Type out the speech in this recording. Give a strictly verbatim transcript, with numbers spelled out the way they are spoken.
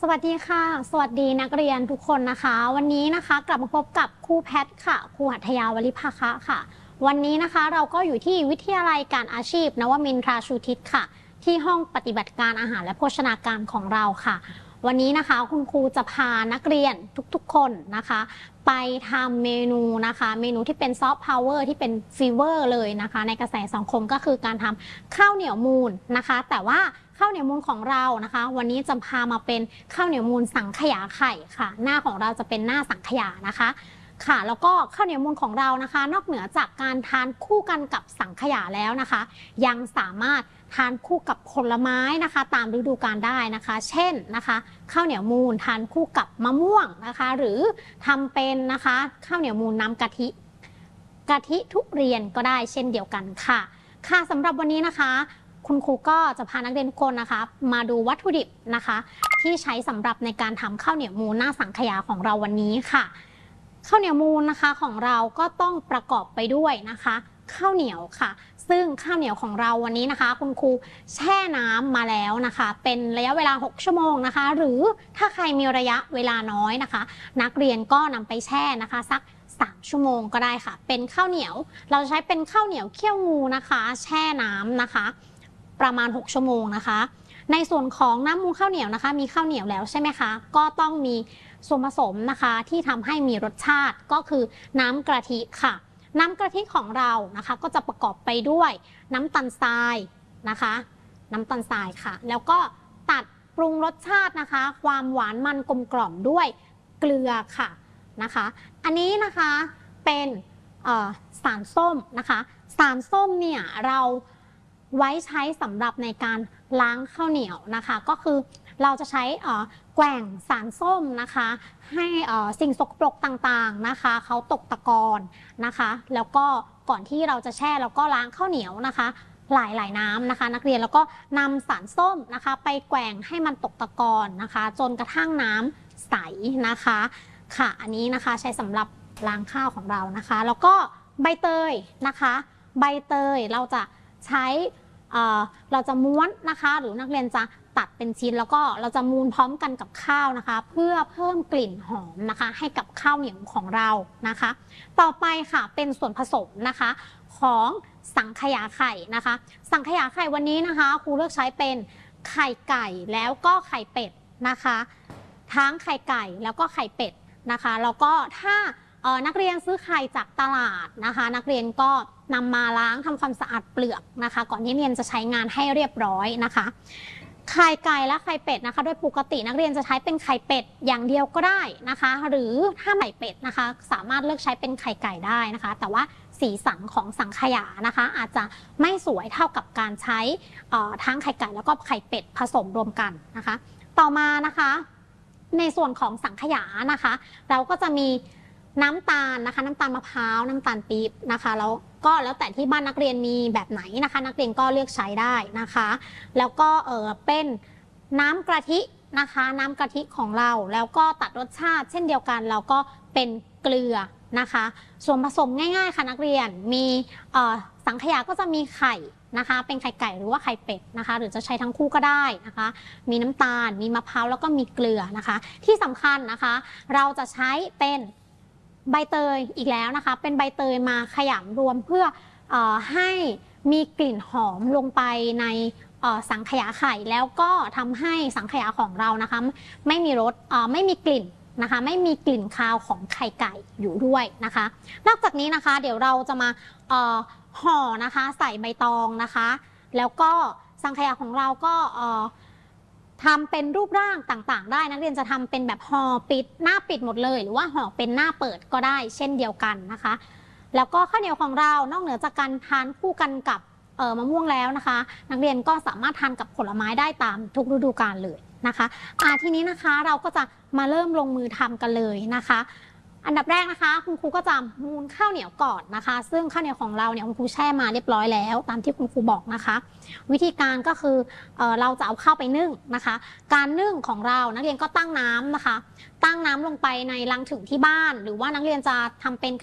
สวัสดีค่ะสวัสดีนักเรียนทุกคนนะคะวันนี้นะคะกลับมาพบกับครูแพทค่ะครูหัตถยาวลิภาคะค่ะวันนี้นะคะเราก็อยู่ที่วิทยาลัยการอาชีพนวมินทราชูทิศค่ะที่ห้องปฏิบัติการอาหารและโภชนาการของเราค่ะวันนี้นะคะคุณครูจะพานักเรียนทุกๆคนนะคะไปทำเมนูนะคะเมนูที่เป็นซอฟต์พาวเวอร์ที่เป็นฟีเวอร์เลยนะคะในกระแสสังคมก็คือการทำข้าวเหนียวมูนนะคะแต่ว่าข้าวเหนียวมูนของเรานะคะวันนี้จะพามาเป็นข้าวเหนียวมูนสังขยาไข่ค่ะหน้าของเราจะเป็นหน้าสังขยานะคะค่ะแล้วก็ข้าวเหนียวมูนของเรานะคะนอกเหนือจากการทานคู่กันกับสังขยาแล้วนะคะยังสามารถทานคู่กับผลไม้นะคะตามฤดูกาลได้นะคะเช่นนะคะข้าวเหนียวมูนทานคู่กับมะม่วงนะคะหรือทำเป็นนะคะข้าวเหนียวมูนน้ำกะทิกะทิทุเรียนก็ได้เช่นเดียวกันค่ะค่ะสำหรับวันนี้นะคะคุณครูก็จะพานักเรียนทุกคนนะคะมาดูวัตถุดิบนะคะที่ใช้สำหรับในการทำข้าวเหนียวมูนหน้าสังขยาของเราวันนี้ค่ะข้าวเหนียวมูนนะคะของเราก็ต้องประกอบไปด้วยนะคะข้าวเหนียวค่ะซึ่งข้าวเหนียวของเราวันนี้นะคะคุณครูแช่น้ำมาแล้วนะคะเป็นระยะเวลาหกชั่วโมงนะคะหรือถ้าใครมีระยะเวลาน้อยนะคะนักเรียนก็นำไปแช่นะคะสักสามชั่วโมงก็ได้ค่ะเป็นข้าวเหนียวเราใช้เป็นข้าวเหนียวเคี่ยวงูนะคะแช่น้ำนะคะประมาณหกชั่วโมงนะคะในส่วนของน้ำมูนข้าวเหนียวนะคะมีข้าวเหนียวแล้วใช่ไหมคะก็ต้องมีส่วนผสมนะคะที่ทำให้มีรสชาติก็คือน้ำกะทิค่ะน้ำกะทิของเรานะคะก็จะประกอบไปด้วยน้ำตาลทรายนะคะน้ำตาลทรายค่ะแล้วก็ตัดปรุงรสชาตินะคะความหวานมันกลมกล่อมด้วยเกลือค่ะนะคะอันนี้นะคะเป็นสารส้มนะคะสารส้มเนี่ยเราไว้ใช้สำหรับในการล้างข้าวเหนียวนะคะก็คือเราจะใช้แกว่งสารส้มนะคะให้สิ่งสกปรกต่างๆนะคะเขาตกตะกอนนะคะแล้วก็ก่อนที่เราจะแช่แล้วก็ล้างข้าวเหนียวนะคะหลายๆน้ำนะคะนักเรียนแล้วก็นำสารส้มนะคะไปแกว่งให้มันตกตะกอนนะคะจนกระทั่งน้ำใสนะคะค่ะอันนี้นะคะใช้สำหรับล้างข้าวของเรานะคะแล้วก็ใบเตยนะคะใบเตยเราจะใช้เราจะม้วนนะคะหรือนักเรียนจะตัดเป็นชิ้นแล้วก็เราจะมูนพร้อมกันกับข้าวนะคะเพื่อเพิ่มกลิ่นหอมนะคะให้กับข้าวเหนียวของเรานะคะต่อไปค่ะเป็นส่วนผสมนะคะของสังขยาไข่นะคะสังขยาไข่วันนี้นะคะครูเลือกใช้เป็นไข่ไก่แล้วก็ไข่เป็ดนะคะทั้งไข่ไก่แล้วก็ไข่เป็ดนะคะแล้วก็ถ้านักเรียนซื้อไข่จากตลาดนะคะนักเรียนก็นำมาล้างทำความสะอาดเปลือกนะคะก่อนที่เรียนจะใช้งานให้เรียบร้อยนะคะไข่ไก่และไข่เป็ดนะคะโดยปกตินักเรียนจะใช้เป็นไข่เป็ดอย่างเดียวก็ได้นะคะหรือถ้าไข่เป็ดนะคะสามารถเลือกใช้เป็นไข่ไก่ได้นะคะแต่ว่าสีสันของสังขยานะคะอาจจะไม่สวยเท่ากับการใช้ทั้งไข่ไก่แล้วก็ไข่เป็ดผสมรวมกันนะคะต่อมานะคะในส่วนของสังขยานะคะเราก็จะมีน้ำตาลนะคะน้ำตาลมะพร้าวน้ำตาลปี๊บนะคะแล้วก็แล้วแต่ที่บ้านนักเรียนมีแบบไหนนะคะนักเรียนก็เลือกใช้ได้นะคะแล้วก็เออเป็นน้ำกะทินะคะน้ำกะทิของเราแล้วก็ตัดรสชาติเช่นเดียวกันแล้วก็เป็นเกลือนะคะส่วนผสมง่ายๆค่ะนักเรียนมีสังขยาก็จะมีไข่นะคะเป็นไข่ไก่หรือว่าไข่เป็ดนะคะหรือจะใช้ทั้งคู่ก็ได้นะคะมีน้ำตาลมีมะพร้าวแล้วก็มีเกลือนะคะที่สำคัญนะคะเราจะใช้เป็นใบเตยอีกแล้วนะคะเป็นใบเตยมาขยำรวมเพื่อเออให้มีกลิ่นหอมลงไปในสังขยาไข่แล้วก็ทำให้สังขยาของเรานะคะไม่มีรสไม่มีกลิ่นนะคะไม่มีกลิ่นคาวของไข่ไก่อยู่ด้วยนะคะนอกจากนี้นะคะเดี๋ยวเราจะมาห่อนะคะใส่ใบตองนะคะแล้วก็สังขยาของเราก็ทำเป็นรูปร่างต่างๆได้นักเรียนจะทำเป็นแบบห่อปิดหน้าปิดหมดเลยหรือว่าห่อเป็นหน้าเปิดก็ได้เช่นเดียวกันนะคะแล้วก็ข้าวเหนียวของเรานอกเหนือจากการทานคู่กันกับมะม่วงแล้วนะคะนักเรียนก็สามารถทานกับผลไม้ได้ตามทุกฤดูกาลเลยนะคะอ่าทีนี้นะคะเราก็จะมาเริ่มลงมือทำกันเลยนะคะอันดับแรกนะคะคุณครูก็จะมูนข้าวเหนียวก่อนนะคะซึ่งข้าวเหนียวของเราเนี่ยคุณครูแช่มาเรียบร้อยแล้วตามที่คุณครูบอกนะคะวิธีการก็คือ เอ่อ เราจะเอาข้าวไปนึ่งนะคะการนึ่งของเรานักเรียนก็ตั้งน้ำนะคะตั้งน้ำลงไปในลังถึงที่บ้านหรือว่านักเรียนจะทำเป็น